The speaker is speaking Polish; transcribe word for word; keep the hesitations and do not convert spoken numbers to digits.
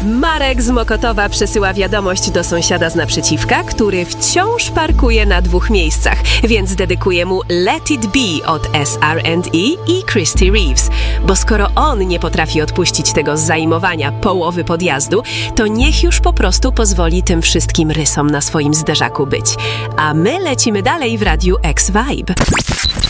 Marek z Mokotowa przesyła wiadomość do sąsiada z naprzeciwka, który wciąż parkuje na dwóch miejscach, więc dedykuje mu Let It Be od S R and E i Christy Reeves. Bo skoro on nie potrafi odpuścić tego zajmowania połowy podjazdu, to niech już po prostu pozwoli tym wszystkim rysom na swoim zderzaku być. A my lecimy dalej w Radiu X Vibe.